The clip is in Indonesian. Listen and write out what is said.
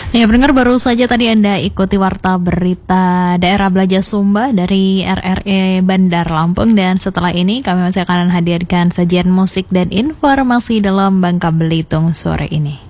Ya, pendengar baru saja tadi Anda ikuti warta berita daerah Belajar Sumba dari RRI Bandar Lampung dan setelah ini kami masih akan hadirkan sajian musik dan informasi dalam Bangka Belitung sore ini.